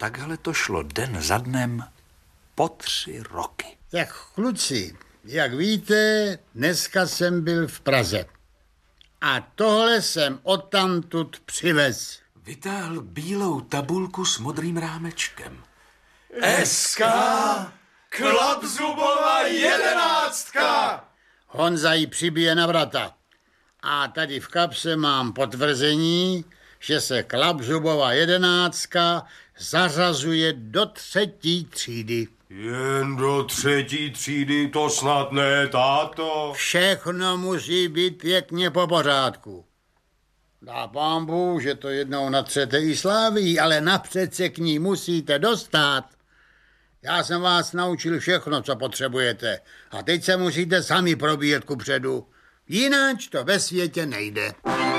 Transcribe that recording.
takhle to šlo den za dnem po 3 roky. Tak kluci, jak víte, dneska jsem byl v Praze. A tohle jsem odtamtud přivez. Vytáhl bílou tabulku s modrým rámečkem. SK Klapzubova 11. Honza ji přibije na vrata. A tady v kapse mám potvrzení, že se Klapzubova 11 zařazuje do 3. třídy. Jen do 3. třídy, to snad ne, táto. Všechno musí být pěkně po pořádku. Dá pán Bůh, že to jednou natřete i Sláví, ale napřed se k ní musíte dostat. Já jsem vás naučil všechno, co potřebujete. A teď se musíte sami probíjet kupředu. Jinak to ve světě nejde.